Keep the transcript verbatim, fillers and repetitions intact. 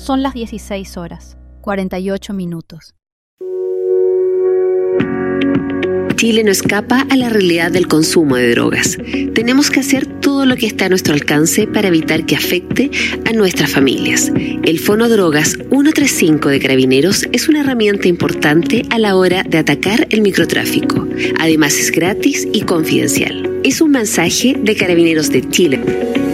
Son las dieciséis horas, cuarenta y ocho minutos. Chile no escapa a la realidad del consumo de drogas. Tenemos que hacer todo lo que está a nuestro alcance para evitar que afecte a nuestras familias. El Fonodrogas ciento treinta y cinco de Carabineros es una herramienta importante a la hora de atacar el microtráfico. Además es gratis y confidencial. Es un mensaje de Carabineros de Chile.